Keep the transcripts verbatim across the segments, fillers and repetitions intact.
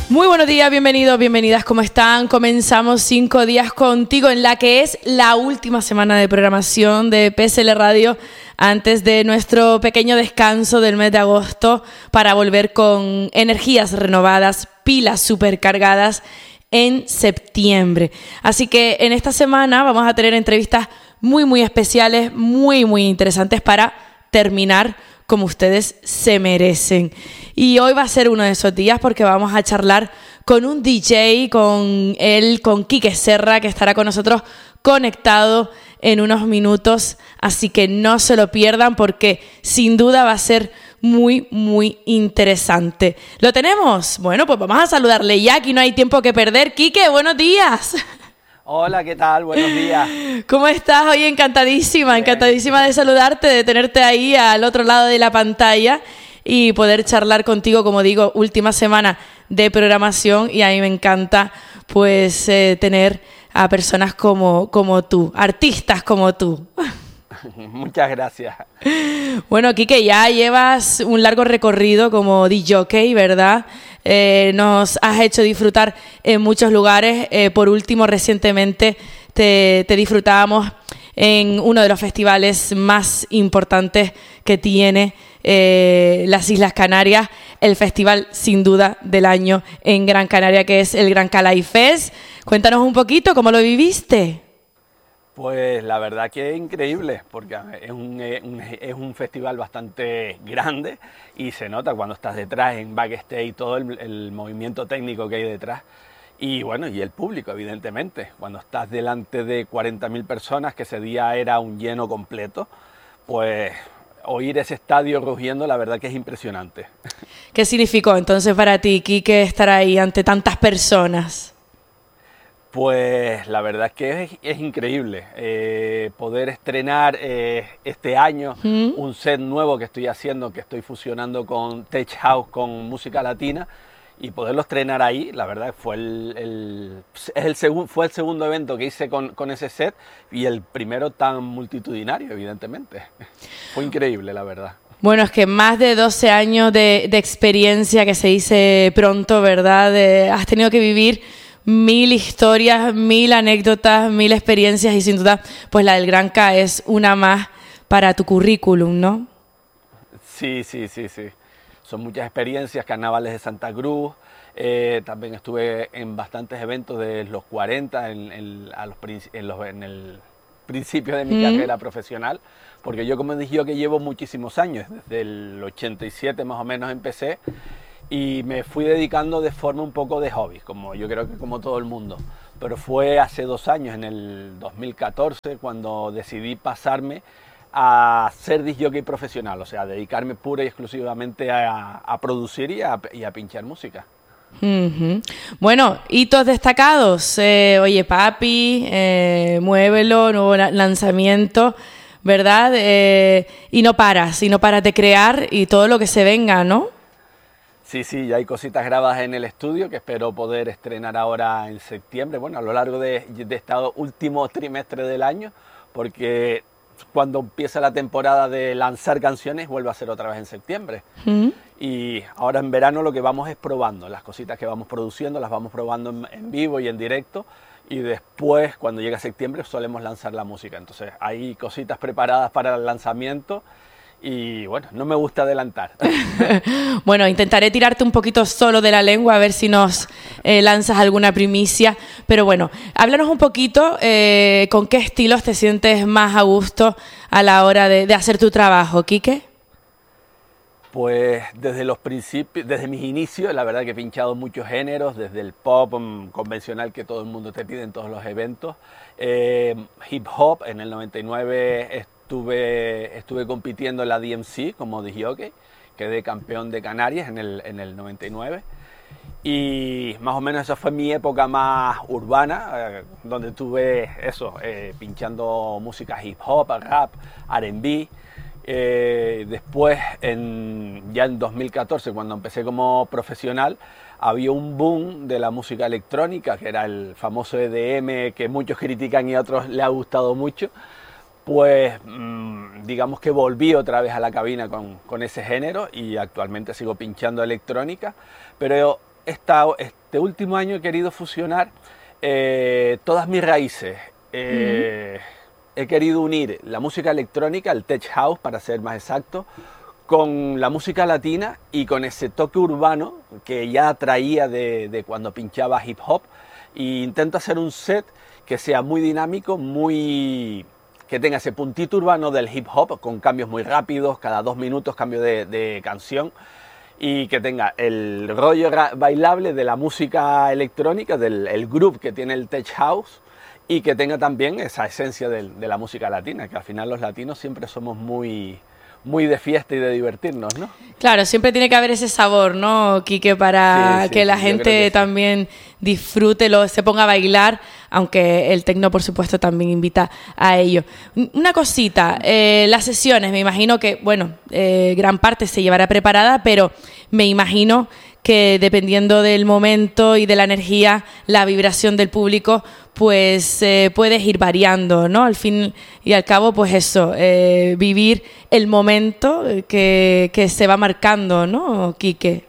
Muy buenos días, bienvenidos, bienvenidas, ¿cómo están? Comenzamos cinco días contigo en la que es la última semana de programación de P S L Radio antes de nuestro pequeño descanso del mes de agosto para volver con energías renovadas, pilas supercargadas en septiembre. Así que en esta semana vamos a tener entrevistas muy, muy especiales, muy, muy interesantes para terminar como ustedes se merecen. Y hoy va a ser uno de esos días porque vamos a charlar con un D J, con él, con Quique Serra, que estará con nosotros conectado en unos minutos. Así que no se lo pierdan porque sin duda va a ser muy, muy interesante. ¿Lo tenemos? Bueno, pues vamos a saludarle ya, aquí no hay tiempo que perder. Quique, buenos días. Hola, ¿qué tal? Buenos días. ¿Cómo estás? Hoy encantadísima, Bien. encantadísima de saludarte, de tenerte ahí al otro lado de la pantalla y poder charlar contigo, como digo, última semana de programación y a mí me encanta pues eh, tener a personas como, como tú, artistas como tú. Muchas gracias. Bueno, Quique, ya llevas un largo recorrido como D J, ¿verdad? Eh, nos has hecho disfrutar en muchos lugares. Eh, por último, recientemente te, te disfrutábamos en uno de los festivales más importantes que tiene eh, las Islas Canarias, el festival sin duda del año en Gran Canaria, que es el Gran Calais Fest. Cuéntanos un poquito, ¿cómo lo viviste? Pues la verdad que es increíble, porque es un, es un festival bastante grande y se nota cuando estás detrás en backstage todo el, el movimiento técnico que hay detrás. Y bueno, y el público, evidentemente. Cuando estás delante de cuarenta mil personas, que ese día era un lleno completo, pues oír ese estadio rugiendo, la verdad que es impresionante. ¿Qué significó entonces para ti, Quique, estar ahí ante tantas personas? Pues la verdad es que es, es increíble eh, poder estrenar eh, este año ¿Mm? un set nuevo que estoy haciendo, que estoy fusionando con Tech House, con música latina, y poderlo estrenar ahí. La verdad fue el, el, es el segun, fue el segundo evento que hice con, con ese set y el primero tan multitudinario, evidentemente. Fue increíble, la verdad. Bueno, es que más de doce años de, de experiencia, que se dice pronto, ¿verdad? De, has tenido que vivir mil historias, mil anécdotas, mil experiencias y sin duda, pues la del Gran K es una más para tu currículum, ¿no? Sí, sí, sí, sí. Son muchas experiencias, carnavales de Santa Cruz, eh, también estuve en bastantes eventos de los cuarenta, en, en, a los, en, los, en el principio de mi mm. carrera profesional, porque yo como dije yo que llevo muchísimos años, desde el ochenta y siete más o menos empecé, y me fui dedicando de forma un poco de hobby, como yo creo que como todo el mundo. Pero fue hace dos años, en el dos mil catorce, cuando decidí pasarme a ser disc jockey profesional, o sea, dedicarme pura y exclusivamente a, a producir y a, y a pinchar música. Uh-huh. Bueno, hitos destacados, eh, Oye Papi, eh, Muévelo, nuevo lanzamiento, ¿verdad? Eh, y no paras, y no paras de crear y todo lo que se venga, ¿no? Sí, sí, ya hay cositas grabadas en el estudio que espero poder estrenar ahora en septiembre, bueno, a lo largo de, de este último trimestre del año, porque cuando empieza la temporada de lanzar canciones vuelve a ser otra vez en septiembre. ¿Mm? Y ahora en verano lo que vamos es probando, las cositas que vamos produciendo las vamos probando en, en vivo y en directo, y después cuando llega septiembre solemos lanzar la música. Entonces hay cositas preparadas para el lanzamiento. Y bueno, no me gusta adelantar. Bueno, intentaré tirarte un poquito solo de la lengua a ver si nos eh, lanzas alguna primicia. Pero bueno, háblanos un poquito eh, con qué estilos te sientes más a gusto a la hora de, de hacer tu trabajo, Quique. Pues desde los principios, desde mis inicios, la verdad que he pinchado muchos géneros, desde el pop um, convencional que todo el mundo te pide en todos los eventos, eh, hip hop. En el noventa y nueve estuve, estuve compitiendo en la D M C como disc jockey, quedé campeón de Canarias en el, en el noventa y nueve, y más o menos esa fue mi época más urbana, eh, donde estuve eso, eh, pinchando música hip hop, rap, R and B. Eh, después, en, ya en dos mil catorce, cuando empecé como profesional, había un boom de la música electrónica, que era el famoso E D M, que muchos critican y a otros les ha gustado mucho. Pues mmm, digamos que volví otra vez a la cabina con, con ese género y actualmente sigo pinchando electrónica, pero esta, este último año he querido fusionar eh, todas mis raíces. Eh, uh-huh. He querido unir la música electrónica, el tech house para ser más exacto, con la música latina y con ese toque urbano que ya traía de, de cuando pinchaba hip hop. E intento hacer un set que sea muy dinámico, muy... que tenga ese puntito urbano del hip hop, con cambios muy rápidos, cada dos minutos cambio de, de canción, y que tenga el rollo bailable de la música electrónica, del el groove que tiene el tech house, y que tenga también esa esencia de, de la música latina, que al final los latinos siempre somos muy... muy de fiesta y de divertirnos, ¿no? Claro, siempre tiene que haber ese sabor, ¿no, Quique? Para sí, sí, que la sí, gente que sí. también disfrute, lo, se ponga a bailar, aunque el tecno, por supuesto, también invita a ello. Una cosita, eh, las sesiones, me imagino que, bueno, eh, gran parte se llevará preparada, pero me imagino que dependiendo del momento y de la energía, la vibración del público, pues eh, puedes ir variando, ¿no? Al fin y al cabo, pues eso, eh, vivir el momento que, que se va marcando, ¿no, Quique?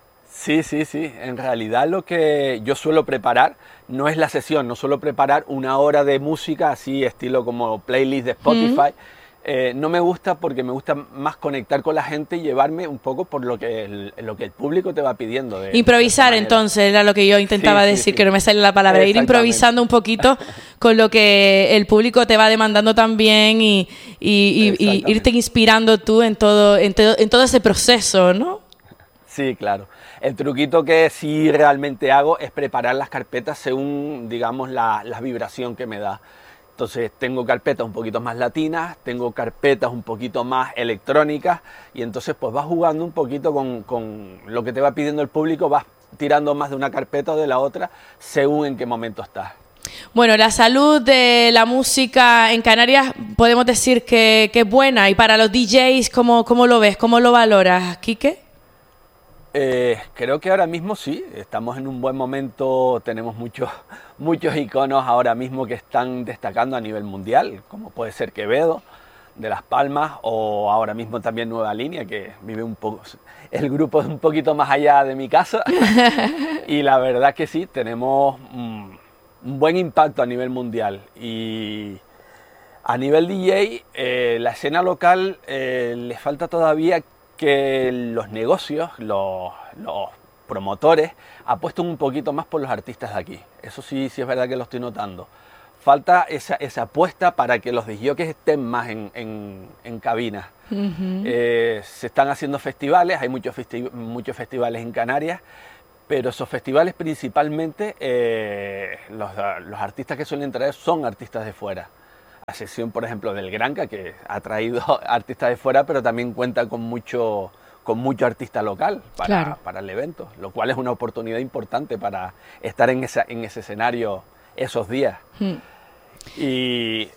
Sí, sí, sí. En realidad lo que yo suelo preparar no es la sesión, no suelo preparar una hora de música así, estilo como playlist de Spotify. Mm. Eh, no me gusta porque me gusta más conectar con la gente y llevarme un poco por lo que el, lo que el público te va pidiendo. De, improvisar, de entonces, era lo que yo intentaba sí, decir, sí, sí. que no me sale la palabra. Ir improvisando un poquito con lo que el público te va demandando también y, y, y, y irte inspirando tú en todo, en, todo, en todo ese proceso, ¿no? Sí, claro. El truquito que sí realmente hago es preparar las carpetas según, digamos, la, la vibración que me da. Entonces tengo carpetas un poquito más latinas, tengo carpetas un poquito más electrónicas y entonces pues vas jugando un poquito con, con lo que te va pidiendo el público, vas tirando más de una carpeta o de la otra según en qué momento estás. Bueno, la salud de la música en Canarias podemos decir que, que es buena, y para los D Js, ¿cómo, cómo lo ves? ¿Cómo lo valoras, Quique? Eh, creo que ahora mismo sí, estamos en un buen momento, tenemos muchos, muchos iconos ahora mismo que están destacando a nivel mundial, como puede ser Quevedo, de Las Palmas, o ahora mismo también Nueva Línea, que vive un poco, el grupo es un poquito más allá de mi casa, y la verdad que sí, tenemos un, un buen impacto a nivel mundial. Y a nivel D J, eh, la escena local eh, le falta todavía que los negocios, los, los promotores, apuesten un poquito más por los artistas de aquí. Eso sí, sí es verdad que lo estoy notando. Falta esa, esa apuesta para que los disjockeys estén más en, en, en cabinas. Uh-huh. Eh, se están haciendo festivales, hay muchos, festi- muchos festivales en Canarias, pero esos festivales principalmente, eh, los, los artistas que suelen traer son artistas de fuera. La sección, por ejemplo, del Granca, que ha traído artistas de fuera, pero también cuenta con mucho, con mucho artista local para, claro. para el evento, lo cual es una oportunidad importante para estar en, esa, en ese escenario esos días. Hmm. Y,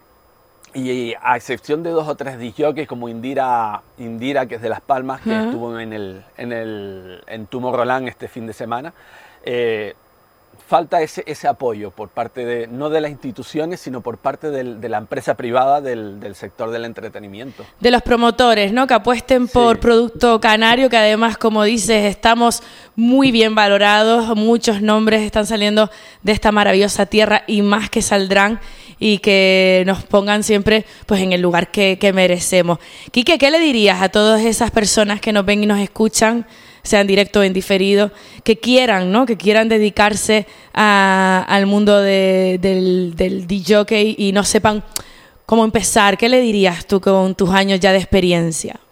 y a excepción de dos o tres disjockeys como Indira, Indira, que es de Las Palmas, que uh-huh. estuvo en, el, en, el, en Tomorrowland este fin de semana, eh, falta ese, ese apoyo por parte de, no de las instituciones, sino por parte del, de la empresa privada del, del sector del entretenimiento. De los promotores, ¿no? Que apuesten sí. por producto canario, que además, como dices, estamos muy bien valorados, muchos nombres están saliendo de esta maravillosa tierra y más que saldrán, y que nos pongan siempre pues en el lugar que, que merecemos. Quique, ¿qué le dirías a todas esas personas que nos ven y nos escuchan, sea en directo o en diferido, que quieran, ¿no? que quieran dedicarse a, al mundo de, del, del D J y no sepan cómo empezar? ¿Qué le dirías tú con tus años ya de experiencia?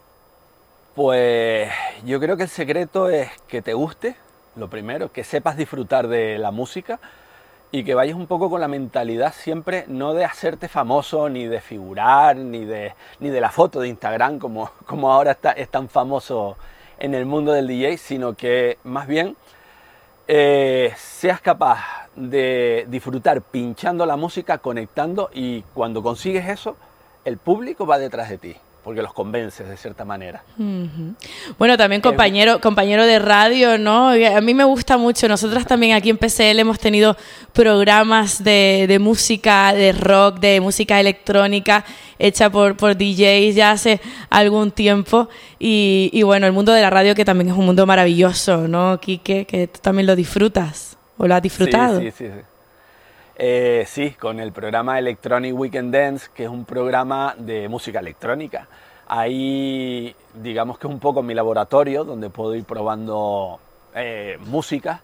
Pues yo creo que el secreto es que te guste, lo primero, que sepas disfrutar de la música y que vayas un poco con la mentalidad siempre no de hacerte famoso, ni de figurar, ni de, ni de la foto de Instagram, como, como ahora está, es tan famoso en el mundo del D J, sino que más bien eh, seas capaz de disfrutar pinchando la música, conectando, y cuando consigues eso, el público va detrás de ti, porque los convences de cierta manera. Uh-huh. Bueno, también compañero, compañero de radio, ¿no? A mí me gusta mucho. Nosotras también aquí en P C L hemos tenido programas de, de música, de rock, de música electrónica hecha por, por D Js ya hace algún tiempo. Y, y bueno, el mundo de la radio, que también es un mundo maravilloso, ¿no, Quique? Que tú también lo disfrutas, ¿o lo has disfrutado? Sí, sí, sí. sí. Eh, sí, con el programa Electronic Weekend Dance, que es un programa de música electrónica. Ahí, digamos que es un poco mi laboratorio, donde puedo ir probando eh, música,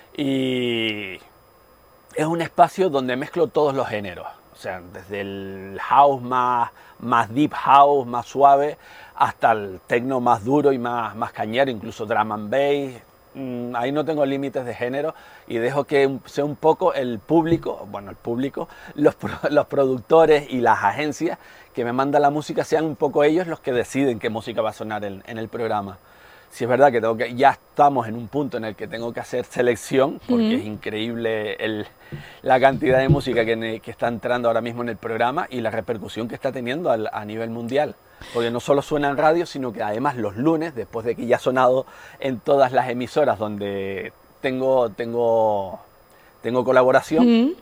y es un espacio donde mezclo todos los géneros, o sea, desde el house más, más deep house, más suave, hasta el techno más duro y más, más cañero, incluso drum and bass. Ahí no tengo límites de género y dejo que sea un poco el público, bueno, el público, los, los productores y las agencias que me mandan la música, sean un poco ellos los que deciden qué música va a sonar en, en el programa. Sí, es verdad que, tengo que ya estamos en un punto en el que tengo que hacer selección, porque uh-huh. es increíble el, la cantidad de música que, que está entrando ahora mismo en el programa y la repercusión que está teniendo al, a nivel mundial. Porque no solo suena en radio, sino que además los lunes, después de que ya ha sonado en todas las emisoras donde tengo, tengo, tengo colaboración, uh-huh.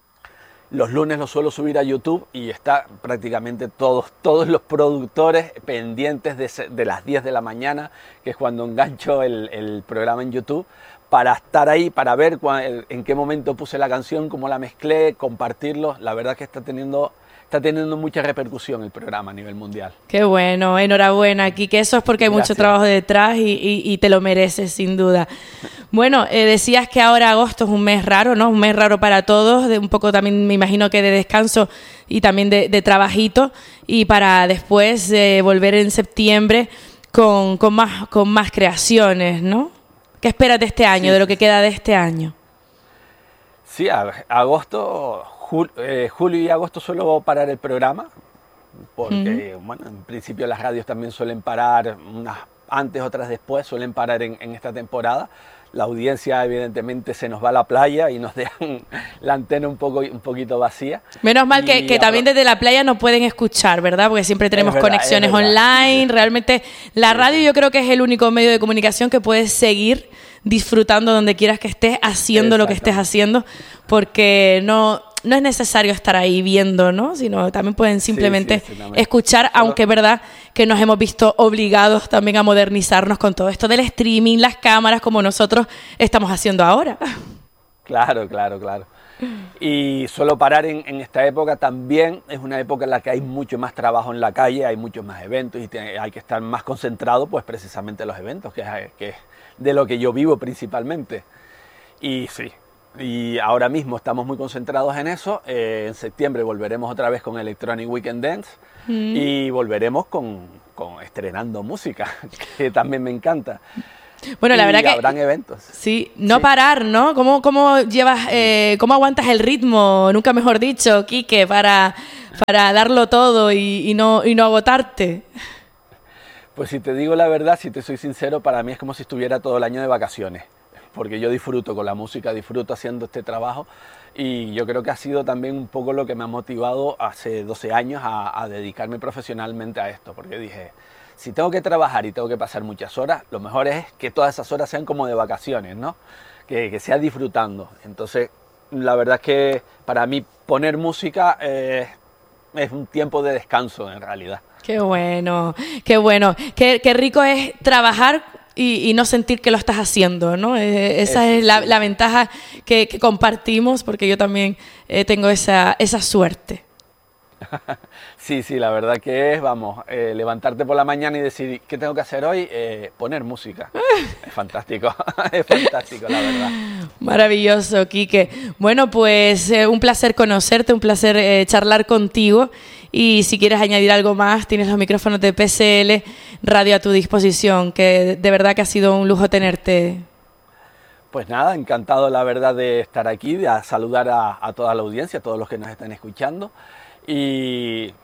los lunes lo suelo subir a YouTube y está prácticamente todos, todos los productores pendientes de, de las diez de la mañana, que es cuando engancho el, el programa en YouTube, para estar ahí, para ver cuál, en qué momento puse la canción, cómo la mezclé, compartirlo. La verdad que está teniendo... Está teniendo mucha repercusión el programa a nivel mundial. Qué bueno, enhorabuena, aquí, que eso es porque hay Gracias. Mucho trabajo detrás y, y, y te lo mereces, sin duda. Bueno, eh, decías que ahora agosto es un mes raro, ¿no? Un mes raro para todos, de un poco también me imagino que de descanso y también de, de trabajito, y para después eh, volver en septiembre con, con, más, con más creaciones, ¿no? ¿Qué esperas de este año, sí, de lo que queda de este año? Sí, a, agosto... Julio, eh, julio y agosto suelo parar el programa, porque uh-huh. bueno, en principio las radios también suelen parar, unas antes, otras después, suelen parar en, en esta temporada. La audiencia evidentemente se nos va a la playa y nos dejan la antena un, poco, un poquito vacía. Menos mal que, que también desde la playa nos pueden escuchar, ¿verdad? Porque siempre tenemos verdad, conexiones online. Realmente la radio yo creo que es el único medio de comunicación que puedes seguir disfrutando donde quieras que estés, haciendo lo que estés haciendo, porque no... no es necesario estar ahí viendo, ¿no? Sino también pueden simplemente sí, sí, sí, escuchar, Solo... aunque es verdad que nos hemos visto obligados también a modernizarnos con todo esto del streaming, las cámaras, como nosotros estamos haciendo ahora. Claro, claro, claro. Y suelo parar en, en esta época también, es una época en la que hay mucho más trabajo en la calle, hay muchos más eventos y tiene, hay que estar más concentrado, pues precisamente en los eventos, que es, que es de lo que yo vivo principalmente. Y sí, y ahora mismo estamos muy concentrados en eso. Eh, en septiembre volveremos otra vez con Electronic Weekend Dance mm. y volveremos con, con estrenando música, que también me encanta. Bueno, la y verdad que habrán eventos. Sí, no sí. parar, ¿no? ¿Cómo, cómo llevas, eh, cómo aguantas el ritmo, nunca mejor dicho, Quique, para, para darlo todo y, y, no, y no agotarte? Pues si te digo la verdad, si te soy sincero, para mí es como si estuviera todo el año de vacaciones, porque yo disfruto con la música, disfruto haciendo este trabajo y yo creo que ha sido también un poco lo que me ha motivado hace doce años a, a dedicarme profesionalmente a esto, porque dije, si tengo que trabajar y tengo que pasar muchas horas, lo mejor es que todas esas horas sean como de vacaciones, ¿no? Que, que sea disfrutando. Entonces, la verdad es que para mí poner música eh, es un tiempo de descanso en realidad. Qué bueno, qué bueno. Qué, qué rico es trabajar y, y no sentir que lo estás haciendo, ¿no? Eh, esa Eso, es la, sí. la ventaja que, que compartimos, porque yo también eh, tengo esa, esa suerte. Sí, sí, la verdad que es, vamos, eh, levantarte por la mañana y decir, ¿qué tengo que hacer hoy? Eh, poner música. Es fantástico, es fantástico, la verdad. Maravilloso, Quique. Bueno, pues eh, un placer conocerte, un placer eh, charlar contigo. Y si quieres añadir algo más, tienes los micrófonos de P C L Radio a tu disposición, que de verdad que ha sido un lujo tenerte. Pues nada, encantado la verdad de estar aquí, de saludar a, a toda la audiencia, a todos los que nos están escuchando. Y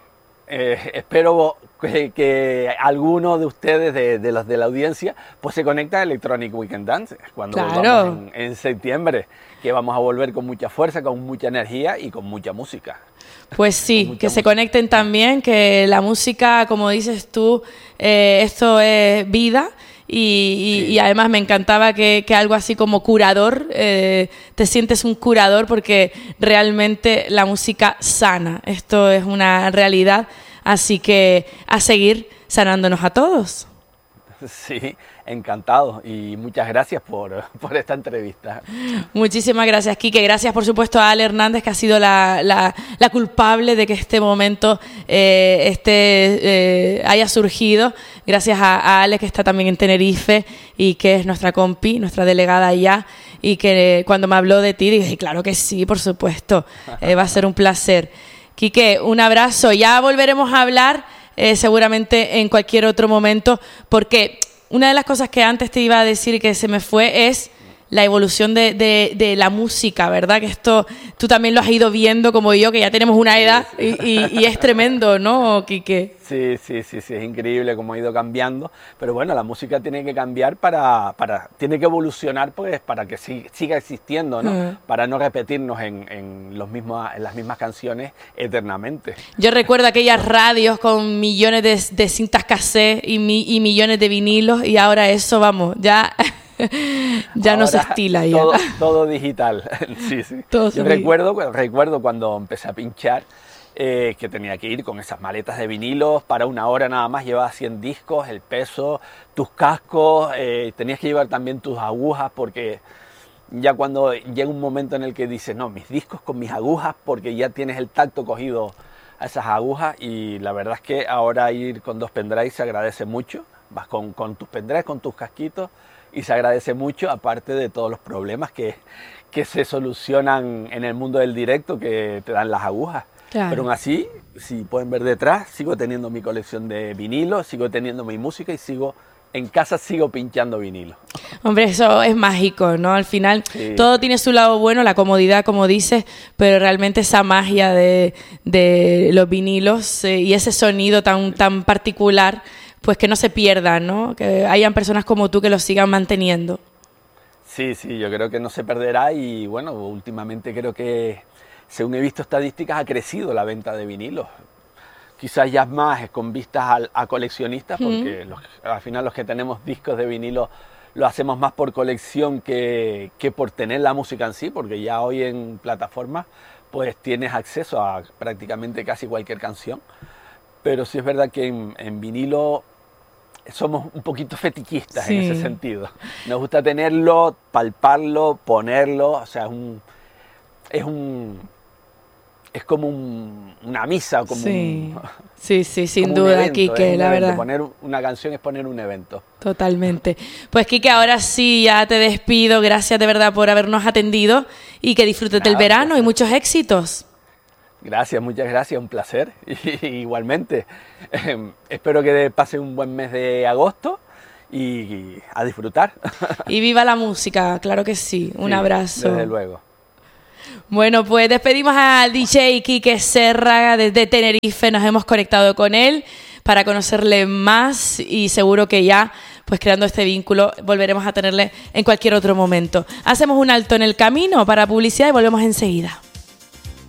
eh, espero que, que alguno de ustedes, de, de los de la audiencia, pues se conecta a Electronic Weekend Dance cuando claro. volvamos en, en septiembre, que vamos a volver con mucha fuerza, con mucha energía y con mucha música. Pues sí, que música. se conecten también, que la música, como dices tú, eh, esto es vida. Y, y, sí. y además me encantaba que, que algo así como curador, eh, te sientes un curador porque realmente la música sana, esto es una realidad, así que a seguir sanándonos a todos. Sí, encantado y muchas gracias por, por esta entrevista. Muchísimas gracias, Quique. Gracias, por supuesto, a Ale Hernández, que ha sido la, la, la culpable de que este momento eh, este, eh, haya surgido. Gracias a, a Ale, que está también en Tenerife y que es nuestra compi, nuestra delegada allá, y que cuando me habló de ti dije, claro que sí, por supuesto, eh, va a ser un placer. Quique, un abrazo. Ya volveremos a hablar Eh, seguramente en cualquier otro momento, porque una de las cosas que antes te iba a decir que se me fue es la evolución de, de, de la música, ¿verdad? Que esto tú también lo has ido viendo como yo, que ya tenemos una edad, sí, sí. Y, y, y es tremendo, ¿no, Quique? Sí, sí, sí, sí, es increíble cómo ha ido cambiando, pero bueno, la música tiene que cambiar para, para tiene que evolucionar pues para que sí, siga existiendo, ¿no? Uh-huh. Para no repetirnos en, en, los mismos, en las mismas canciones eternamente. Yo recuerdo aquellas radios con millones de, de cintas cassette y, mi, y millones de vinilos, y ahora eso, vamos, ya... ya ahora no se estila ya. Todo, todo digital. Sí, sí. Todo Yo recuerdo, recuerdo cuando empecé a pinchar eh, que tenía que ir con esas maletas de vinilos para una hora nada más, llevaba cien discos, el peso, tus cascos, eh, tenías que llevar también tus agujas porque ya cuando llega un momento en el que dices, no, mis discos con mis agujas, porque ya tienes el tacto cogido a esas agujas, y la verdad es que ahora ir con dos pendrives se agradece mucho, vas con, con tus pendrives, con tus casquitos, y se agradece mucho, aparte de todos los problemas que, que se solucionan en el mundo del directo, que te dan las agujas. Claro. Pero aún así, si pueden ver detrás, sigo teniendo mi colección de vinilos, sigo teniendo mi música y sigo en casa sigo pinchando vinilos. Hombre, eso es mágico, ¿no? Al final sí. Todo tiene su lado bueno, la comodidad, como dices, pero realmente esa magia de, de los vinilos eh, y ese sonido tan, tan particular, pues que no se pierdan, ¿no? Que hayan personas como tú que lo sigan manteniendo. Sí, sí, yo creo que no se perderá y bueno, últimamente creo que, según he visto estadísticas, ha crecido la venta de vinilos. Quizás ya más con vistas a, a coleccionistas, porque mm. los, al final los que tenemos discos de vinilo lo hacemos más por colección que, que por tener la música en sí, porque ya hoy en plataformas pues tienes acceso a prácticamente casi cualquier canción. Pero sí es verdad que en, en vinilo somos un poquito fetichistas, sí. En ese sentido. Nos gusta tenerlo, palparlo, ponerlo, o sea, es un... Es, un, es como un, una misa, como sí. un... Sí, sí, sin duda, Quique, la verdad. Poner una canción es poner un evento. Totalmente. Pues, Quique, ahora sí, ya te despido. Gracias de verdad por habernos atendido y que disfrutes Nada, del verano pues, y muchos éxitos. Gracias, muchas gracias, un placer. Y, igualmente, eh, espero que pase un buen mes de agosto y, y a disfrutar. Y viva la música, claro que sí. Un sí, abrazo. Desde luego. Bueno, pues despedimos al D J Quique Serra desde Tenerife. Nos hemos conectado con él para conocerle más y seguro que ya, pues creando este vínculo, volveremos a tenerle en cualquier otro momento. Hacemos un alto en el camino para publicidad y volvemos enseguida.